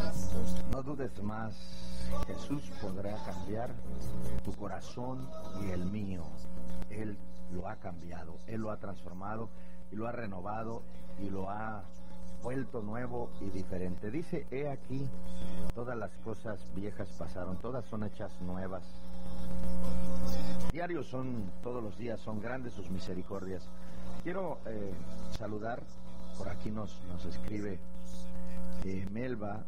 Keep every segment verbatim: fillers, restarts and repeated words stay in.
No dudes más, Jesús podrá cambiar tu corazón y el mío. Él lo ha cambiado, Él lo ha transformado y lo ha renovado y lo ha vuelto nuevo y diferente. Dice, he aquí, todas las cosas viejas pasaron, todas son hechas nuevas. Diarios son, todos los días son grandes sus misericordias. Quiero eh, saludar, por aquí nos, nos escribe eh, Melba,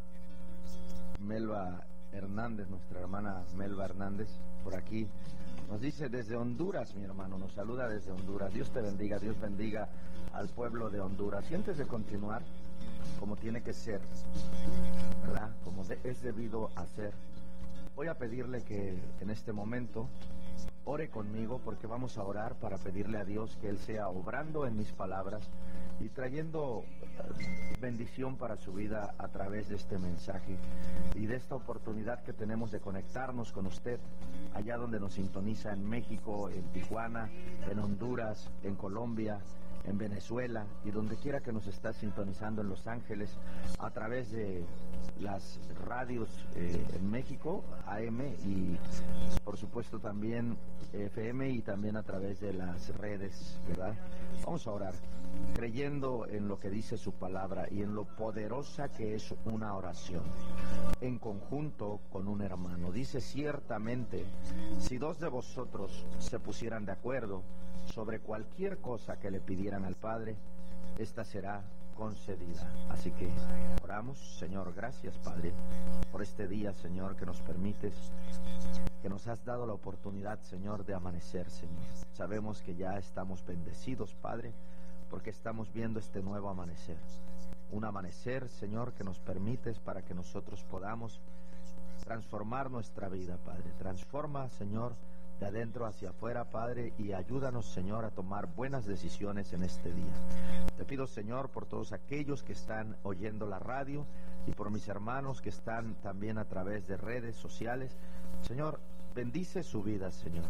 Melba Hernández, nuestra hermana Melba Hernández, por aquí nos dice desde Honduras, mi hermano, nos saluda desde Honduras. Dios te bendiga, Dios bendiga al pueblo de Honduras. Y antes de continuar, como tiene que ser, ¿verdad? Como de, es debido a ser, voy a pedirle que en este momento ore conmigo, porque vamos a orar para pedirle a Dios que Él sea obrando en mis palabras y trayendo bendición para su vida a través de este mensaje y de esta oportunidad que tenemos de conectarnos con usted allá donde nos sintoniza, en México, en Tijuana, en Honduras, en Colombia, en Venezuela y donde quiera que nos está sintonizando, en Los Ángeles, a través de las radios eh, en México, A M, y por supuesto también F M, y también a través de las redes, ¿verdad? Vamos a orar, creyendo en lo que dice su palabra y en lo poderosa que es una oración en conjunto con un hermano. Dice, ciertamente, si dos de vosotros se pusieran de acuerdo sobre cualquier cosa que le pidieran al Padre, esta será concedida. Así que oramos. Señor, gracias, Padre, por este día, Señor, que nos permites, que nos has dado la oportunidad, Señor, de amanecer, Señor. Sabemos que ya estamos bendecidos, Padre, porque estamos viendo este nuevo amanecer. Un amanecer, Señor, que nos permites para que nosotros podamos transformar nuestra vida, Padre. Transforma, Señor, de adentro hacia afuera, Padre, y ayúdanos, Señor, a tomar buenas decisiones en este día. Te pido, Señor, por todos aquellos que están oyendo la radio y por mis hermanos que están también a través de redes sociales. Señor, bendice su vida, Señor.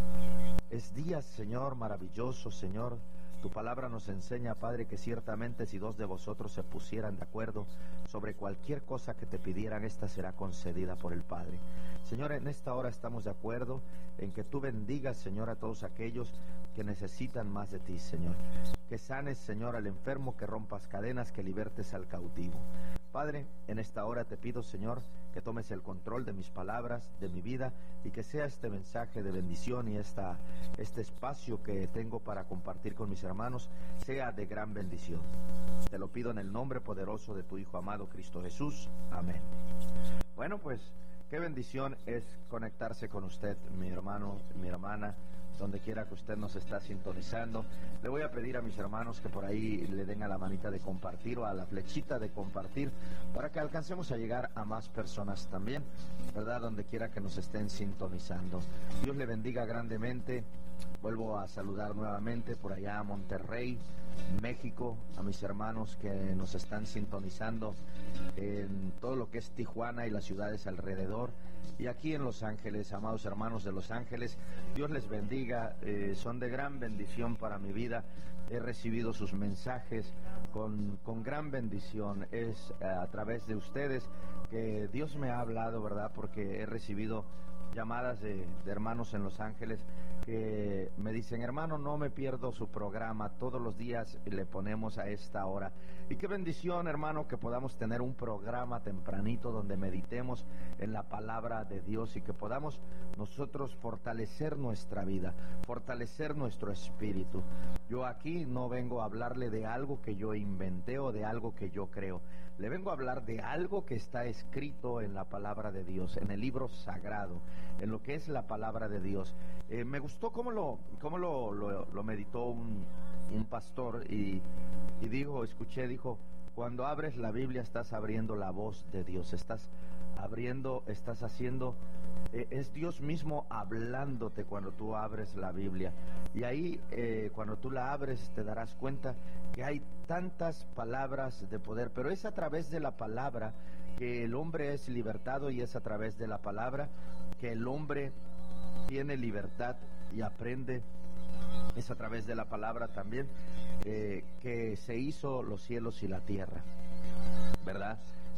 Es día, Señor, maravilloso, Señor. Tu palabra nos enseña, Padre, que ciertamente si dos de vosotros se pusieran de acuerdo sobre cualquier cosa que te pidieran, esta será concedida por el Padre. Señor, en esta hora estamos de acuerdo en que tú bendigas, Señor, a todos aquellos que necesitan más de ti, Señor. Que sanes, Señor, al enfermo, que rompas cadenas, que libertes al cautivo. Padre, en esta hora te pido, Señor, que tomes el control de mis palabras, de mi vida, y que sea este mensaje de bendición y esta, este espacio que tengo para compartir con mis hermanos sea de gran bendición. Te lo pido en el nombre poderoso de tu Hijo amado, Cristo Jesús. Amén. Bueno, pues qué bendición es conectarse con usted, mi hermano, mi hermana, donde quiera que usted nos está sintonizando. Le voy a pedir a mis hermanos que por ahí le den a la manita de compartir o a la flechita de compartir para que alcancemos a llegar a más personas también, ¿verdad? Donde quiera que nos estén sintonizando. Dios le bendiga grandemente. Vuelvo a saludar nuevamente por allá a Monterrey, México, a mis hermanos que nos están sintonizando en todo lo que es Tijuana y las ciudades alrededor. Y aquí en Los Ángeles, amados hermanos de Los Ángeles, Dios les bendiga, eh, son de gran bendición para mi vida. He recibido sus mensajes con, con gran bendición. Es eh, a través de ustedes que Dios me ha hablado, ¿verdad? Porque he recibido llamadas de, de hermanos en Los Ángeles que me dicen, hermano, no me pierdo su programa, todos los días le ponemos a esta hora. Y qué bendición, hermano, que podamos tener un programa tempranito donde meditemos en la palabra de Dios y que podamos nosotros fortalecer nuestra vida, fortalecer nuestro espíritu. Yo aquí no vengo a hablarle de algo que yo inventé o de algo que yo creo. Le vengo a hablar de algo que está escrito en la palabra de Dios, en el libro sagrado, en lo que es la palabra de Dios. Eh, me gustó cómo lo, cómo lo, lo, lo meditó un, un pastor y, y dijo, escuché, dijo, cuando abres la Biblia estás abriendo la voz de Dios, estás abriendo, estás haciendo, eh, es Dios mismo hablándote cuando tú abres la Biblia. Y ahí, eh, cuando tú la abres, te darás cuenta que hay tantas palabras de poder, pero es a través de la palabra que el hombre es libertado y es a través de la palabra que el hombre tiene libertad y aprende. Es a través de la palabra también eh, que se hizo los cielos y la tierra, ¿verdad?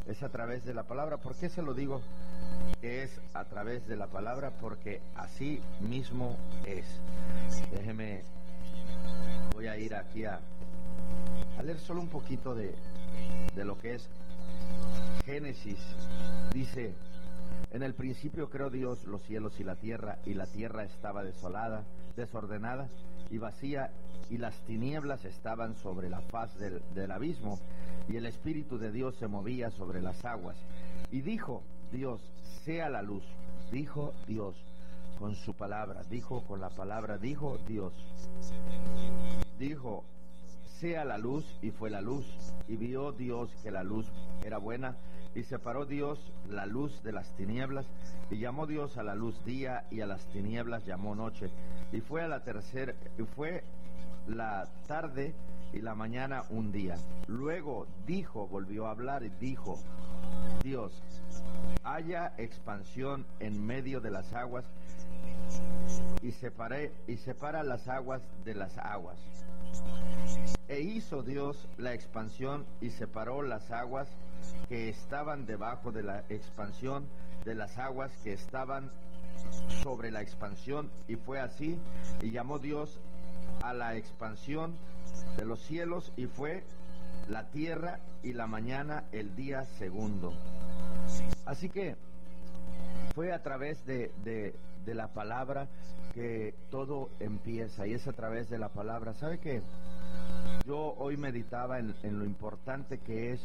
es a través de la palabra. ¿Por qué se lo digo? Es a través de la palabra, porque así mismo es. Déjeme, voy a ir aquí a, a leer solo un poquito de, de lo que es Génesis. Dice: en el principio creó Dios los cielos y la tierra, y la tierra estaba desolada, desordenada y vacía, y las tinieblas estaban sobre la faz del, del abismo, y el Espíritu de Dios se movía sobre las aguas. Y dijo Dios: sea la luz. Dijo Dios con su palabra, dijo con la palabra, dijo Dios. Dijo: sea la luz, y fue la luz. Y vio Dios que la luz era buena, y separó Dios la luz de las tinieblas, y llamó Dios a la luz día, y a las tinieblas llamó noche. Y fue a la tercera, y fue la tarde y la mañana un día. Luego dijo, volvió a hablar y dijo Dios: haya expansión en medio de las aguas, y separé, y separa las aguas de las aguas. E hizo Dios la expansión y separó las aguas que estaban debajo de la expansión de las aguas que estaban sobre la expansión, y fue así. Y llamó Dios a la expansión de los cielos, y fue la tierra y la mañana el día segundo. Así que fue a través de, de, de la palabra que todo empieza, y es a través de la palabra. ¿Sabe qué? Yo hoy meditaba en, en lo importante que es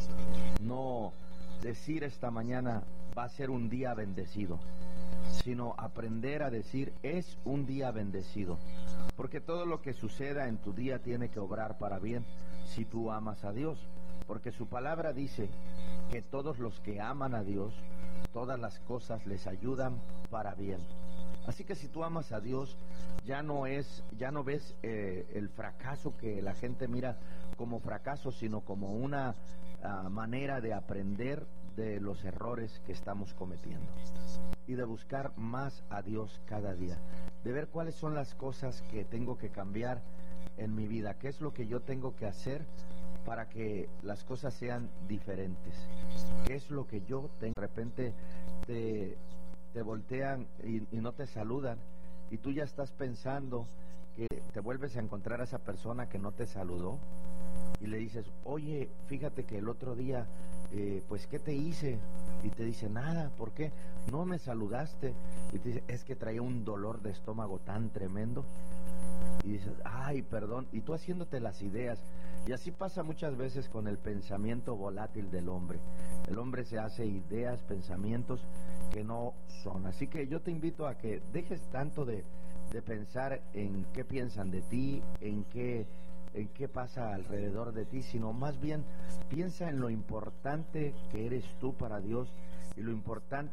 no decir esta mañana va a ser un día bendecido, sino aprender a decir es un día bendecido, porque todo lo que suceda en tu día tiene que obrar para bien si tú amas a Dios, porque su palabra dice que todos los que aman a Dios, todas las cosas les ayudan para bien. Así que si tú amas a Dios, ya no es, ya no ves eh, el fracaso que la gente mira como fracaso, sino como una uh, manera de aprender de los errores que estamos cometiendo y de buscar más a Dios cada día, de ver cuáles son las cosas que tengo que cambiar en mi vida, qué es lo que yo tengo que hacer para que las cosas sean diferentes, qué es lo que yo tengo. De repente te, te voltean y, y no te saludan, y tú ya estás pensando que te vuelves a encontrar a esa persona que no te saludó, y le dices: oye, fíjate que el otro día, eh, pues, ¿qué te hice? Y te dice: nada. ¿Por qué? No me saludaste. Y te dice: es que traía un dolor de estómago tan tremendo. Y dices: ay, perdón. Y tú haciéndote las ideas. Y así pasa muchas veces con el pensamiento volátil del hombre. El hombre se hace ideas, pensamientos que no son. Así que yo te invito a que dejes tanto de, de pensar en qué piensan de ti, en qué, en qué pasa alrededor de ti, sino más bien piensa en lo importante que eres tú para Dios y lo importante